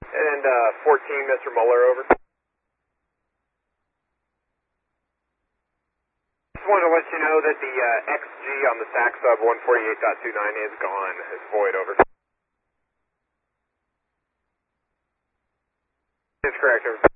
And 14, Mr. Muller, over. Just wanted to let you know that the XG on the SAC sub 148.29 is gone. It's void, over. It's correct, over.